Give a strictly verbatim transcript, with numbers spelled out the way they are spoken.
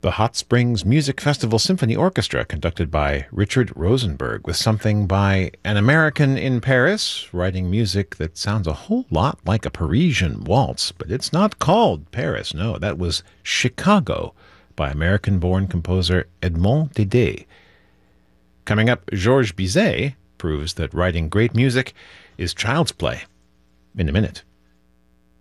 The Hot Springs Music Festival Symphony Orchestra, conducted by Richard Rosenberg, with something by an American in Paris, writing music that sounds a whole lot like a Parisian waltz, but it's not called Paris. No, that was Chicago by American-born composer Edmond Dédé. Coming up, Georges Bizet proves that writing great music is child's play. In a minute.